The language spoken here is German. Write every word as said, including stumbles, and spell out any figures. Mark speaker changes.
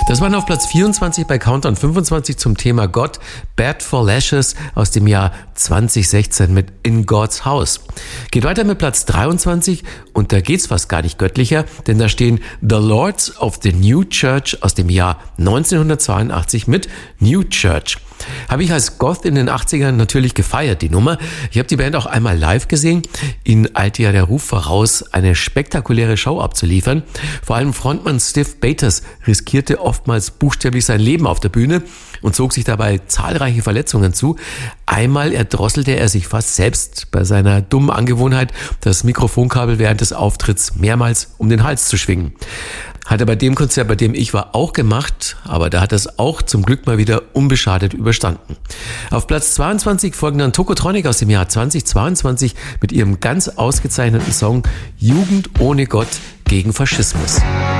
Speaker 1: Das waren auf Platz vierundzwanzig bei Countdown fünfundzwanzig zum Thema Gott, Bad for Lashes aus dem Jahr zwanzig sechzehn mit In God's House. Geht weiter mit Platz dreiundzwanzig und da geht's fast gar nicht göttlicher, denn da stehen The Lords of the New Church aus dem Jahr neunzehnhundertzweiundachtzig mit New Church. Habe ich als Goth in den achtzigern natürlich gefeiert, die Nummer. Ich habe die Band auch einmal live gesehen. Ihnen eilte ja der Ruf voraus, eine spektakuläre Show abzuliefern. Vor allem Frontmann Stiv Bators riskierte oftmals buchstäblich sein Leben auf der Bühne und zog sich dabei zahlreiche Verletzungen zu. Einmal erdrosselte er sich fast selbst bei seiner dummen Angewohnheit, das Mikrofonkabel während des Auftritts mehrmals um den Hals zu schwingen. Hat er bei dem Konzert, bei dem ich war, auch gemacht, aber da hat er es auch zum Glück mal wieder unbeschadet überstanden. Auf Platz zweiundzwanzig folgen dann Tokotronic aus dem Jahr zweitausendzweiundzwanzig mit ihrem ganz ausgezeichneten Song Jugend ohne Gott gegen Faschismus.